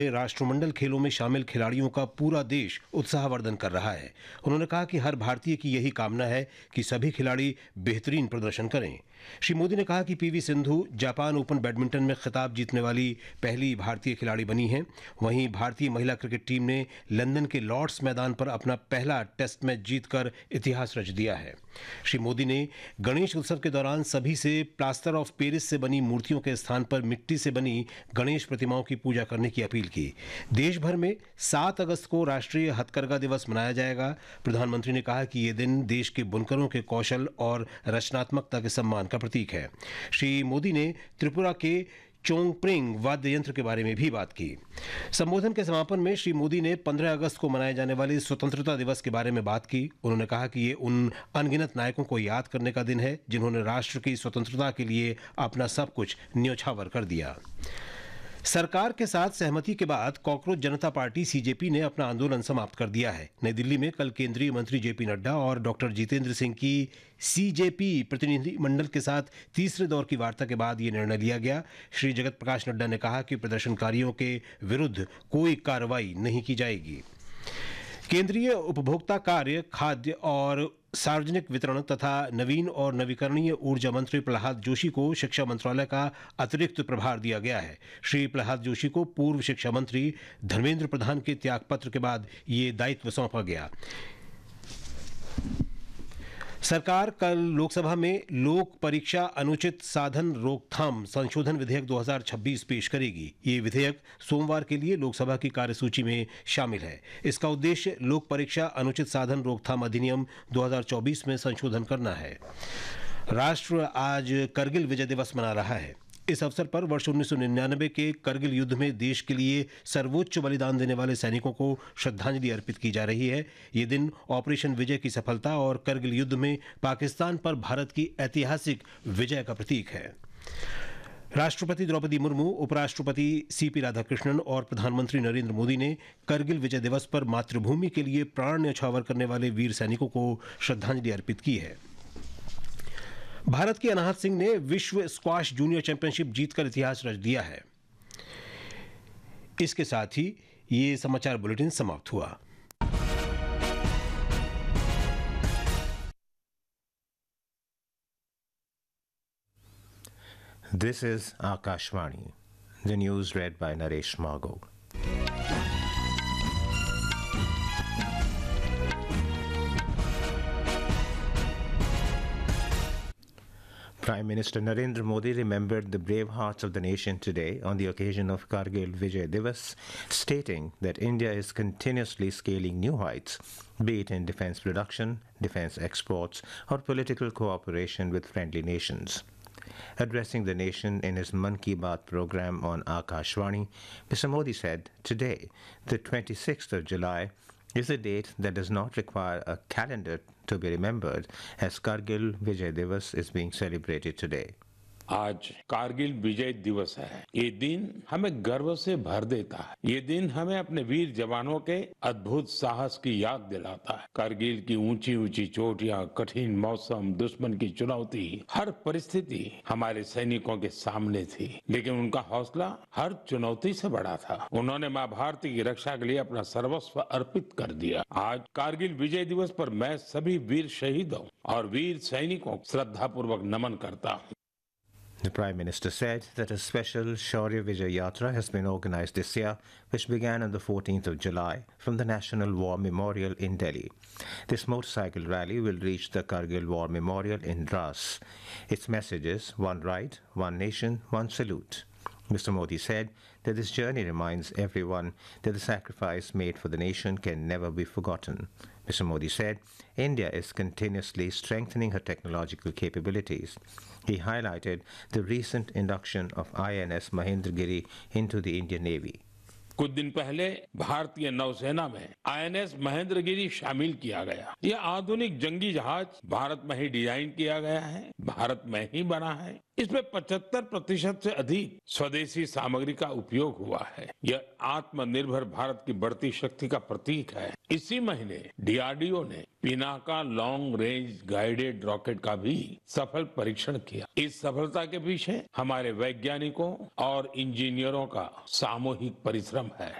राष्ट्रमंडल खेलों में शामिल खिलाड़ियों का पूरा देश उत्साहवर्धन कर रहा है। उन्होंने कहा कि हर भारतीय की यही कामना है कि सभी खिलाड़ी बेहतरीन प्रदर्शन करें। श्री मोदी ने कहा कि PV Sindhu Japan open badminton में खिताब जीतने वाली पहली भारतीय खिलाड़ी बनी हैं। वहीं भारतीय महिला क्रिकेट टीम ने लंदन के लॉर्ड्स मैदान पर अपना पहला टेस्ट मैच जीतकर इतिहास रच दिया है। श्री मोदी ने गणेश उत्सव के दौरान सभी से प्लास्टर ऑफ पेरिस से बनी मूर्तियों के स्थान पर मिट्टी से बनी गणेश प्रतिमाओं की पूजा करने की अपील की। देश भर में 7 अगस्त को राष्ट्रीय हथकरघा दिवस मनाया जाएगा। प्रधानमंत्री ने कहा कि ये दिन देश के बुनकरों के कौशल और रचनात्मकता के सम्मान का प्रतीक है। श्री मोदी ने त्रिपुरा के चोंगप्रिंग वाद्य यंत्र के बारे में भी बात की। संबोधन के समापन में श्री मोदी ने 15 अगस्त को मनाए जाने वाले स्वतंत्रता दिवस के बारे में बात की। उन्होंने कहा कि ये उन अनगिनत नायकों को याद करने का दिन है जिन्होंने राष्ट्र की स्वतंत्रता के लिए अपना सब कुछ न्योछावर कर दिया। सरकार के साथ सहमति के बाद कॉकरोच जनता पार्टी सीजेपी ने अपना आंदोलन समाप्त कर दिया है। नई दिल्ली में कल केंद्रीय मंत्री जेपी नड्डा और डॉक्टर जितेंद्र सिंह की सीजेपी प्रतिनिधि मंडल के साथ तीसरे दौर की वार्ता के बाद ये निर्णय लिया गया। श्री जगत प्रकाश नड्डा ने कहा कि प्रदर्शनकारियों के विरुद्ध कोई कार्रवाई नहीं की जाएगी। केंद्रीय उपभोक्ता कार्य, खाद्य और सार्वजनिक वितरण तथा नवीन और नवीकरणीय ऊर्जा मंत्री प्रहलाद जोशी को शिक्षा मंत्रालय का अतिरिक्त प्रभार दिया गया है। श्री प्रहलाद जोशी को पूर्व शिक्षा मंत्री धर्मेंद्र प्रधान के त्यागपत्र के बाद ये दायित्व सौंपा गया। सरकार कल लोकसभा में लोक परीक्षा अनुचित साधन रोकथाम संशोधन विधेयक 2026 पेश करेगी। ये विधेयक सोमवार के लिए लोकसभा की कार्यसूची में शामिल है। इसका उद्देश्य लोक परीक्षा अनुचित साधन रोकथाम अधिनियम 2024 में संशोधन करना है। राष्ट्र आज करगिल विजय दिवस मना रहा है। इस अवसर पर वर्ष 1999 के करगिल युद्ध में देश के लिए सर्वोच्च बलिदान देने वाले सैनिकों को श्रद्धांजलि अर्पित की जा रही है। ये दिन ऑपरेशन विजय की सफलता और करगिल युद्ध में पाकिस्तान पर भारत की ऐतिहासिक विजय का प्रतीक है। राष्ट्रपति द्रौपदी मुर्मू, उपराष्ट्रपति सीपी राधाकृष्णन और प्रधानमंत्री नरेंद्र मोदी ने करगिल विजय दिवस पर मातृभूमि के लिए प्राण न्यौछावर करने वाले वीर सैनिकों को श्रद्धांजलि अर्पित की है। भारत के अनाहत सिंह ने विश्व स्क्वाश जूनियर चैंपियनशिप जीतकर इतिहास रच दिया है। इसके साथ ही ये समाचार बुलेटिन समाप्त हुआ। This is Akashvani. The news read by Naresh Margo. Prime Minister Narendra Modi remembered the brave hearts of the nation today on the occasion of Kargil Vijay Divas, stating that India is continuously scaling new heights, be it in defense production, defense exports, or political cooperation with friendly nations. Addressing the nation in his Mann Ki Baat program on Akashvani, Mr. Modi said, today, the 26th of July, is a date that does not require a calendar to be remembered, as Kargil Vijay Divas is being celebrated today. आज कारगिल विजय दिवस है। ये दिन हमें गर्व से भर देता है। ये दिन हमें अपने वीर जवानों के अद्भुत साहस की याद दिलाता है। कारगिल की ऊंची ऊंची चोटियां, कठिन मौसम, दुश्मन की चुनौती, हर परिस्थिति हमारे सैनिकों के सामने थी, लेकिन उनका हौसला हर चुनौती से बड़ा था। उन्होंने मां भारती की रक्षा के लिए अपना सर्वस्व अर्पित कर दिया। आज कारगिल विजय दिवस पर मैं सभी वीर शहीदों और वीर सैनिकों को श्रद्धापूर्वक नमन करता हूँ। The Prime Minister said that a special Shaurya Vijay Yatra has been organized this year, which began on the 14th of July from the National War Memorial in Delhi. This motorcycle rally will reach the Kargil War Memorial in Dras. Its message is one right, one nation, one salute. Mr. Modi said that this journey reminds everyone that the sacrifice made for the nation can never be forgotten. Mr. Modi said India is continuously strengthening her technological capabilities. He highlighted the recent induction of INS Mahendragiri into the Indian Navy. कुछ दिन पहले भारतीय नौसेना में INS Mahendragiri शामिल किया गया। यह आधुनिक जंगी जहाज भारत में ही डिजाइन किया गया है, भारत में ही बना है इसमें 75% से अधिक स्वदेशी सामग्री का उपयोग हुआ है। यह आत्मनिर्भर भारत की बढ़ती शक्ति का प्रतीक है। इसी महीने डीआरडीओ ने Pinaka long range guided rocket का भी सफल परीक्षण किया। इस सफलता के पीछे हमारे वैज्ञानिकों और इंजीनियरों का सामूहिक परिश्रम है।